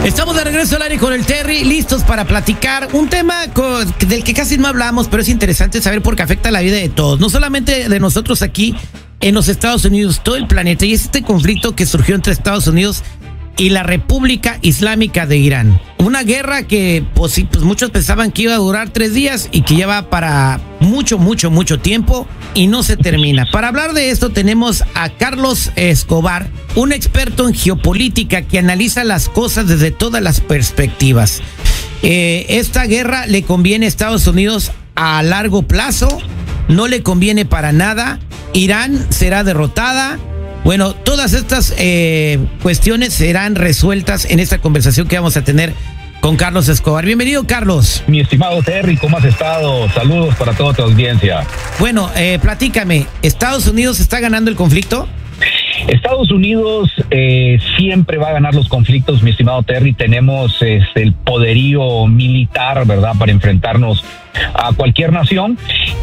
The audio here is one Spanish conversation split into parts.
Estamos de regreso al aire con el Terry, listos para platicar un tema del que casi no hablamos, pero es interesante saber porque afecta la vida de todos, no solamente de nosotros aquí en los Estados Unidos, todo el planeta, y es este conflicto que surgió entre Estados Unidos y la República Islámica de Irán. Una guerra que pues muchos pensaban que iba a durar 3 días y que lleva para mucho tiempo y no se termina. Para hablar de esto tenemos a Carlos Escobar, un experto en geopolítica que analiza las cosas desde todas las perspectivas. Esta guerra le conviene a Estados Unidos a largo plazo, no le conviene para nada. Irán será derrotada. Bueno, todas estas cuestiones serán resueltas en esta conversación que vamos a tener con Carlos Escobar. Bienvenido, Carlos. Mi estimado Terry, ¿cómo has estado? Saludos para toda tu audiencia. Bueno, platícame, ¿Estados Unidos está ganando el conflicto? Estados Unidos siempre va a ganar los conflictos, mi estimado Terry. Tenemos el poderío militar, ¿verdad?, para enfrentarnos a cualquier nación.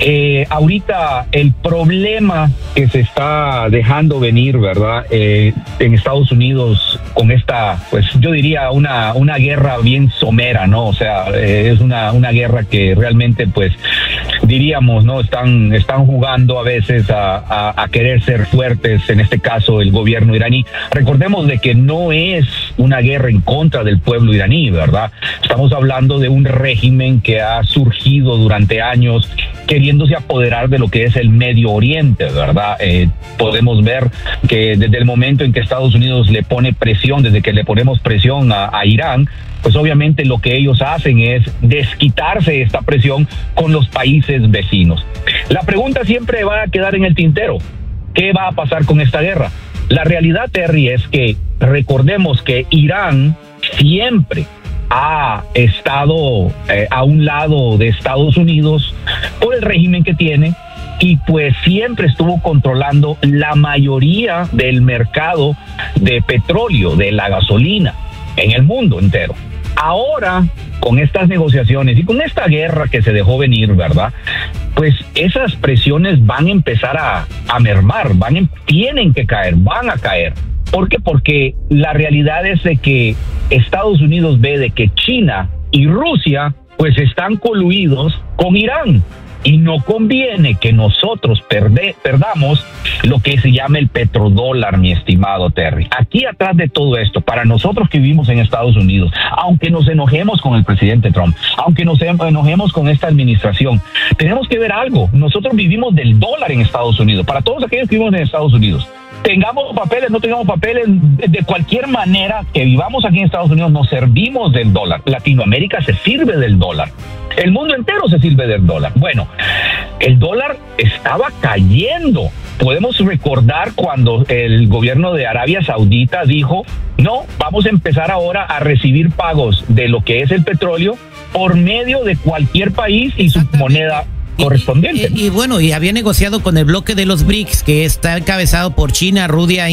Ahorita el problema que se está dejando venir, ¿verdad?, en Estados Unidos con esta, pues yo diría una guerra bien somera, ¿no? O sea, es una guerra que realmente, pues diríamos, ¿no? Están jugando a veces a querer ser fuertes, en este caso el gobierno iraní. Recordemos de que no es una guerra en contra del pueblo iraní, ¿verdad? Estamos hablando de un régimen que ha surgido durante años queriéndose apoderar de lo que es el Medio Oriente, ¿verdad? Podemos ver que desde el momento en que Estados Unidos le pone presión, desde que le ponemos presión a Irán, pues obviamente lo que ellos hacen es desquitarse de esta presión con los países vecinos. La pregunta siempre va a quedar en el tintero. ¿Qué va a pasar con esta guerra? La realidad, Terry, es que recordemos que Irán siempre ha estado a un lado de Estados Unidos por el régimen que tiene, y pues siempre estuvo controlando la mayoría del mercado de petróleo, de la gasolina en el mundo entero. Ahora, con estas negociaciones y con esta guerra que se dejó venir, ¿verdad?, pues esas presiones van a empezar a mermar, tienen que caer, van a caer. ¿Por qué? Porque la realidad es de que Estados Unidos ve de que China y Rusia pues están coluidos con Irán, y no conviene que nosotros perdamos lo que se llama el petrodólar, mi estimado Terry. Aquí atrás de todo esto, para nosotros que vivimos en Estados Unidos, aunque nos enojemos con el presidente Trump, aunque nos enojemos con esta administración, tenemos que ver algo. Nosotros vivimos del dólar en Estados Unidos. Para todos aquellos que vivimos en Estados Unidos, tengamos papeles, no tengamos papeles, de cualquier manera que vivamos aquí en Estados Unidos, nos servimos del dólar. Latinoamérica se sirve del dólar. El mundo entero se sirve del dólar. Bueno, el dólar estaba cayendo. Podemos recordar cuando el gobierno de Arabia Saudita dijo, no, vamos a empezar ahora a recibir pagos de lo que es el petróleo por medio de cualquier país y su moneda correspondiente. Y bueno, y había negociado con el bloque de los BRICS, que está encabezado por China,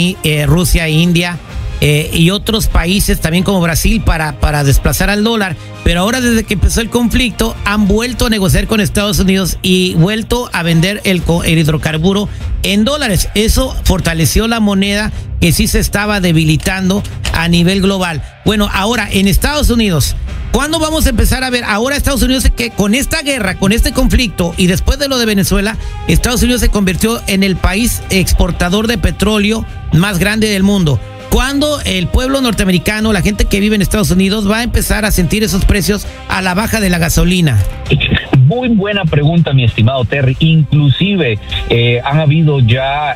Rusia, India y otros países también como Brasil para desplazar al dólar. Pero ahora, desde que empezó el conflicto, han vuelto a negociar con Estados Unidos y vuelto a vender el hidrocarburo en dólares. Eso fortaleció la moneda, que sí se estaba debilitando a nivel global. Bueno, ahora en Estados Unidos, ¿cuándo vamos a empezar a ver? Ahora Estados Unidos, que con esta guerra, con este conflicto y después de lo de Venezuela, Estados Unidos se convirtió en el país exportador de petróleo más grande del mundo. ¿Cuándo el pueblo norteamericano, la gente que vive en Estados Unidos, va a empezar a sentir esos precios a la baja de la gasolina? Muy buena pregunta, mi estimado Terry. Inclusive han habido ya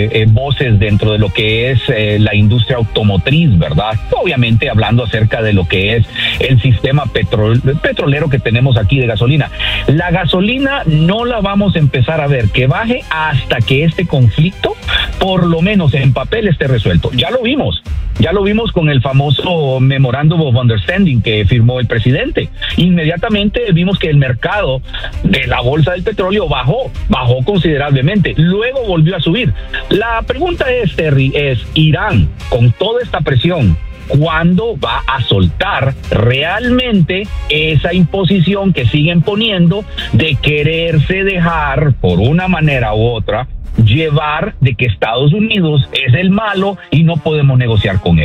voces dentro de lo que es la industria automotriz, ¿verdad? Obviamente hablando acerca de lo que es el sistema petrolero que tenemos aquí de gasolina. La gasolina no la vamos a empezar a ver que baje hasta que este conflicto, por lo menos en papel, esté resuelto. Ya lo vimos con el famoso Memorandum of Understanding que firmó el presidente. Inmediatamente vimos que el mercado de la bolsa del petróleo bajó considerablemente, luego volvió a subir. La pregunta es, Terry, Irán, con toda esta presión, ¿cuándo va a soltar realmente esa imposición que siguen poniendo de quererse dejar, por una manera u otra, llevar de que Estados Unidos es el malo y no podemos negociar con él?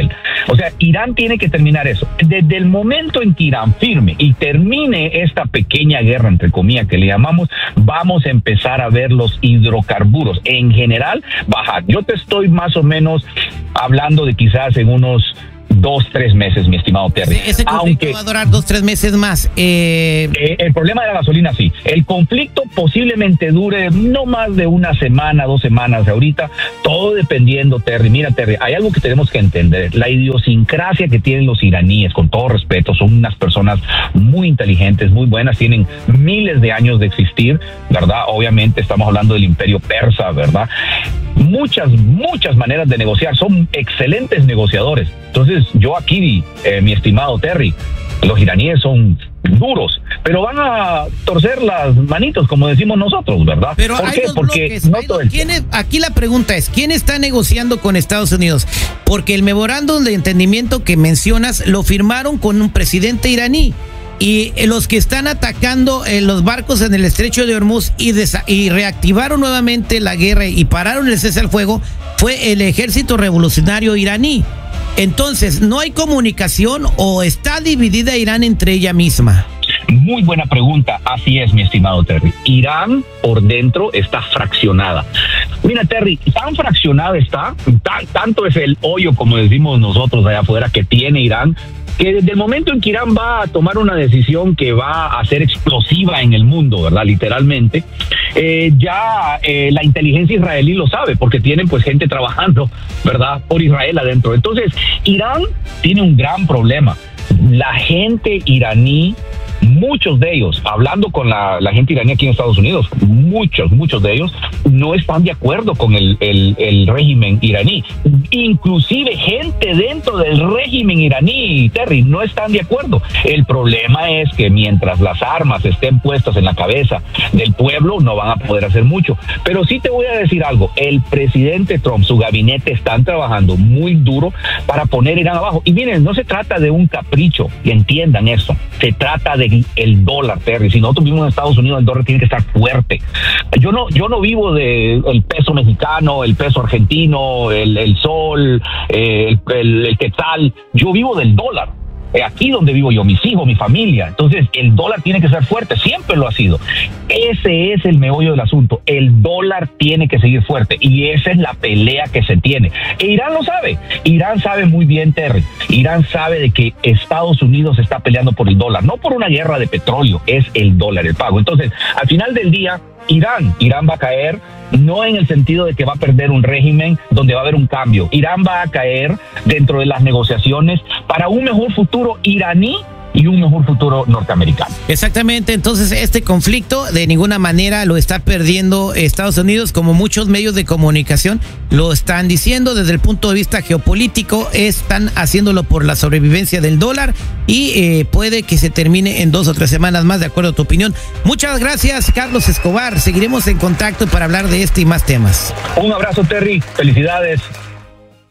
O sea, Irán tiene que terminar eso. Desde el momento en que Irán firme y termine esta pequeña guerra, entre comillas, que le llamamos, vamos a empezar a ver los hidrocarburos en general bajar. Yo te estoy más o menos hablando de quizás en unos 2-3 meses, mi estimado Terry. Ese conflicto va a durar 2-3 meses más. El problema de la gasolina, sí. El conflicto posiblemente dure no más de una semana, 2 semanas ahorita, todo dependiendo, Terry. Mira, Terry, hay algo que tenemos que entender. La idiosincrasia que tienen los iraníes, con todo respeto, son unas personas muy inteligentes, muy buenas, tienen miles de años de existir, ¿verdad? Obviamente estamos hablando del imperio persa, ¿verdad? Muchas maneras de negociar, son excelentes negociadores. Entonces, yo aquí, mi estimado Terry, los iraníes son duros, pero van a torcer las manitos, como decimos nosotros, ¿verdad? Pero ¿por qué? Porque no todo el tiempo. Aquí la pregunta es, ¿quién está negociando con Estados Unidos? Porque el memorándum de entendimiento que mencionas lo firmaron con un presidente iraní. Y los que están atacando los barcos en el estrecho de Hormuz y reactivaron nuevamente la guerra y pararon el cese al fuego fue el ejército revolucionario iraní. Entonces, ¿no hay comunicación o está dividida Irán entre ella misma? Muy buena pregunta. Así es, mi estimado Terry. Irán por dentro está fraccionada. Mira, Terry, tan fraccionada está, tanto es el hoyo, como decimos nosotros allá afuera, que tiene Irán, que desde el momento en que Irán va a tomar una decisión que va a ser explosiva en el mundo, ¿verdad? Literalmente, la inteligencia israelí lo sabe, porque tienen pues gente trabajando, ¿verdad? Por Israel adentro. Entonces, Irán tiene un gran problema. La gente iraní, muchos de ellos, hablando con la gente iraní aquí en Estados Unidos, muchos de ellos no están de acuerdo con el régimen iraní. Inclusive gente dentro del régimen iraní, Terry, no están de acuerdo. El problema es que mientras las armas estén puestas en la cabeza del pueblo, no van a poder hacer mucho. Pero sí te voy a decir algo, el presidente Trump, su gabinete están trabajando muy duro para poner Irán abajo. Y miren, no se trata de un capricho, y entiendan eso, se trata de el dólar, Terry. Si nosotros vivimos en Estados Unidos, el dólar tiene que estar fuerte. Yo no vivo del peso mexicano, el peso argentino, el sol, el quetzal. Yo vivo del dólar. Aquí donde vivo yo, mis hijos, mi familia. Entonces, el dólar tiene que ser fuerte, siempre lo ha sido. Ese es el meollo del asunto. El dólar tiene que seguir fuerte y esa es la pelea que se tiene. E Irán lo sabe. Irán sabe muy bien, Terry. Irán sabe de que Estados Unidos está peleando por el dólar, no por una guerra de petróleo, es el dólar, el pago. Entonces, al final del día, Irán va a caer, no en el sentido de que va a perder un régimen donde va a haber un cambio. Irán va a caer dentro de las negociaciones para un mejor futuro iraní y un mejor futuro norteamericano. Exactamente, entonces este conflicto de ninguna manera lo está perdiendo Estados Unidos, como muchos medios de comunicación lo están diciendo desde el punto de vista geopolítico, están haciéndolo por la sobrevivencia del dólar y puede que se termine en 2 o 3 semanas más, de acuerdo a tu opinión. Muchas gracias, Carlos Escobar, seguiremos en contacto para hablar de este y más temas. Un abrazo, Terry, felicidades.